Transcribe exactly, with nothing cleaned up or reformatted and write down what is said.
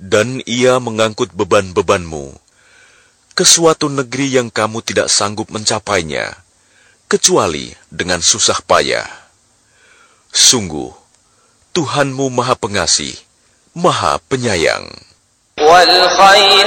Dan ia mengangkut beban-bebanmu ke suatu negeri yang kamu tidak sanggup mencapainya, kecuali dengan susah payah. Sungguh, Tuhanmu Maha Pengasih, Maha Penyayang. والخيل